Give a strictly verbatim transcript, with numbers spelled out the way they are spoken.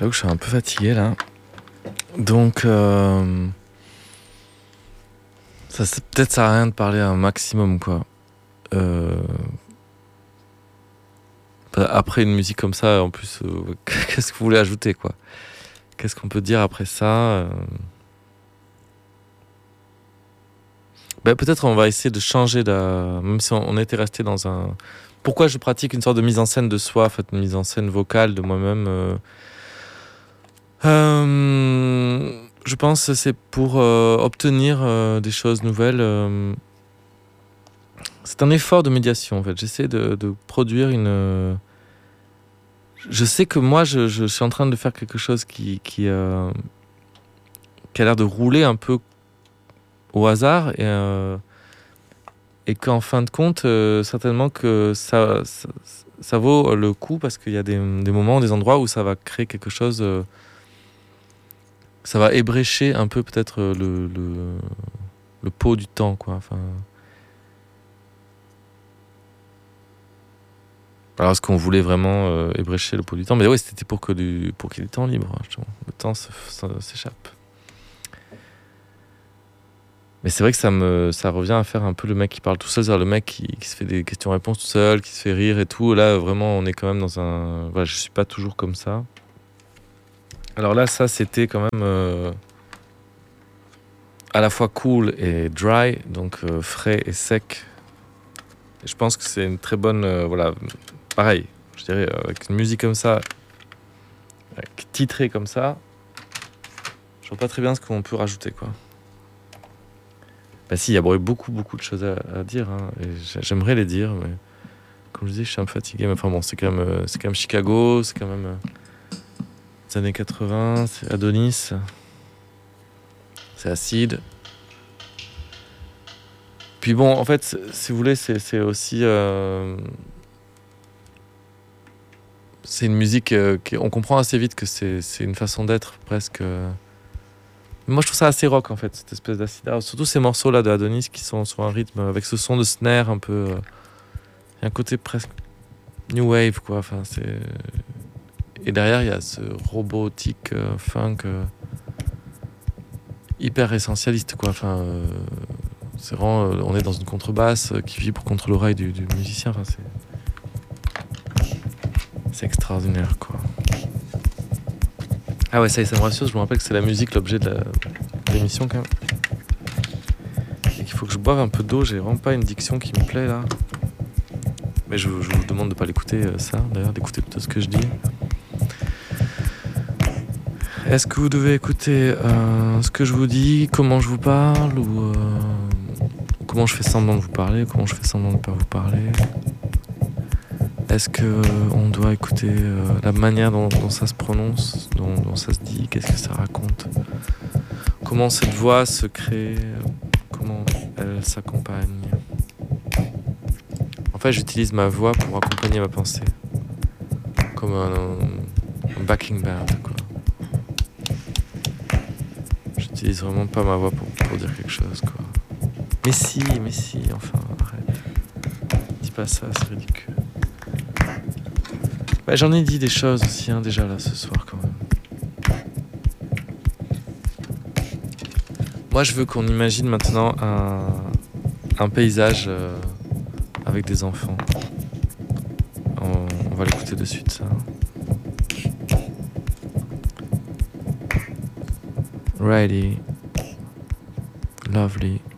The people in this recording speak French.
J'avoue que je suis un peu fatigué là. Donc, euh, ça c'est- peut-être ça sert à rien de parler un maximum quoi. Euh, après une musique comme ça, en plus, euh, qu'est-ce que vous voulez ajouter quoi? Qu'est-ce qu'on peut dire après ça? euh Ben, peut-être on va essayer de changer, la... même si on, on était resté dans un. Pourquoi je pratique une sorte de mise en scène de soi, en fait, une mise en scène vocale de moi-même. euh, Euh, je pense que c'est pour euh, obtenir euh, des choses nouvelles. euh. C'est un effort de médiation en fait. J'essaie de, de produire une. euh, Je sais que moi, je, je suis en train de faire quelque chose qui, qui, euh, qui a l'air de rouler un peu au hasard et, euh, et qu'en fin de compte, euh, certainement que ça, ça, ça vaut le coup parce qu'il y a des, des moments, des endroits où ça va créer quelque chose. euh, Ça va ébrécher un peu peut-être euh, le, le, le pot du temps, quoi. Enfin, alors est-ce qu'on voulait vraiment euh, ébrécher le pot du temps? Mais ouais, c'était pour que du, pour qu'il y ait du temps libre, hein, justement. Le temps se- se- s'échappe. Mais c'est vrai que ça me, ça revient à faire un peu le mec qui parle tout seul, c'est-à-dire le mec qui, qui se fait des questions-réponses tout seul, qui se fait rire et tout. Là, vraiment, on est quand même dans un. Voilà, je suis pas toujours comme ça. Alors là, ça, c'était quand même euh, à la fois cool et dry, donc euh, frais et sec. Et je pense que c'est une très bonne, euh, voilà, pareil. Je dirais euh, avec une musique comme ça, avec titrée comme ça, je vois pas très bien ce qu'on peut rajouter, quoi. Bah si, il y a beaucoup, beaucoup de choses à, à dire, hein, et j'aimerais les dire, mais comme je dis, je suis un peu fatigué. Mais enfin bon, c'est quand même, euh, c'est quand même Chicago, c'est quand même euh, les années quatre-vingts, c'est Adonis, c'est acide. Puis bon, en fait, si vous voulez, c'est, c'est aussi... Euh, c'est une musique euh, qu'on comprend assez vite que c'est, c'est une façon d'être presque... Euh, moi, je trouve ça assez rock, en fait, cette espèce d'acid house. Surtout ces morceaux-là de Adonis qui sont sur un rythme avec ce son de snare un peu... Il euh, y a un côté presque new wave, quoi. Enfin, c'est... Et derrière, il y a ce robotique euh, funk euh, hyper essentialiste, quoi. Enfin, euh, c'est vraiment... Euh, on est dans une contrebasse qui vibre contre l'oreille du, du musicien. Enfin, c'est... C'est extraordinaire, quoi. Ah ouais, ça y est, ça me rassure. Je me rappelle que c'est la musique, l'objet de, la... de l'émission, quand même. Et qu'il faut que je boive un peu d'eau. J'ai vraiment pas une diction qui me plaît, là. Mais je, je vous demande de pas l'écouter, euh, ça, d'ailleurs, d'écouter plutôt ce que je dis. Est-ce que vous devez écouter euh, ce que je vous dis, comment je vous parle, ou euh, comment je fais semblant de vous parler, comment je fais semblant de ne pas vous parler? Est-ce qu'on doit écouter euh, la manière dont, dont ça se prononce, dont, dont ça se dit, qu'est-ce que ça raconte? Comment cette voix se crée, comment elle s'accompagne? En fait, j'utilise ma voix pour accompagner ma pensée, comme un, un backing band, quoi. J'utilise vraiment pas ma voix pour, pour dire quelque chose, quoi. Mais si, mais si, enfin, arrête. Dis pas ça, c'est ridicule. Bah, j'en ai dit des choses aussi, hein, déjà là, ce soir, quand même. Moi, je veux qu'on imagine maintenant un, un paysage euh, avec des enfants. On, on va l'écouter de suite, ça. Riley, lovely.